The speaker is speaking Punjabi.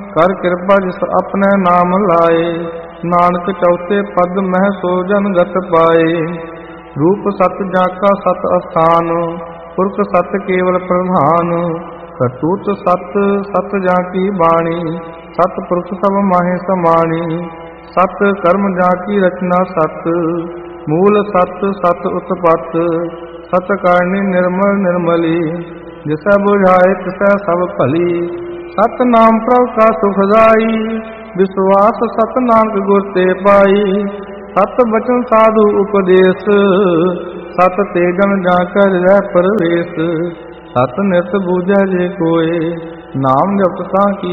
ਕਰ ਕਿਰਪਾ ਜਿਸ ਆਪਣੇ ਨਾਮ ਲਾਏ। ਨਾਨਕ ਚੌਥੇ ਪਦ ਮਹਿ ਸੋ ਜਨ ਗਤ ਪਾਏ। ਰੂਪ ਸਤ ਜਾ ਕਾ ਸਤ ਅਸਥਾਨ, ਪੁਰਖ ਸਤ ਕੇਵਲ ਪ੍ਰਧਾਨ। ਕਰਤੂਤ ਸਤ ਸਤ ਜਾ ਕੀ ਬਾਣੀ, ਸਤ ਪੁਰਖ ਸਭ ਮਾਹੇ ਸਮਾਣੀ। ਸਤ ਕਰਮ ਜਾ ਕੀ ਰਚਨਾ ਸਤ, ਮੂਲ ਸਤ ਸਤ ਉਤਪਤ। ਸਤ ਕਾਰਣੀ ਨਿਰਮਲ ਨਿਰਮਲੀ, ਜਿਸੈ ਬੁਝਾਏ ਤਿਸੈ ਸਭ ਭਲੀ। ਸਤ ਨਾਮ ਪ੍ਰਭ ਕਾ ਸੁਖਦਾਈ, ਵਿਸ਼ਵਾਸ ਸਤ ਨਾਨਕ ਗੁਰ ਤੇ ਪਾਈ। ਸਤ ਬਚਨ ਸਾਧੂ ਉਪਦੇਸ਼, ਸਤ ਤੇ ਜਨ ਜਾ ਕਰ ਰਹਿ ਪਰਵੇਸ਼। ਸਤ ਨਿਤ ਬੂਝੈ ਜੇ ਕੋਏ, ਨਾਮ ਜਪਤ ਤਾਂ ਕੀ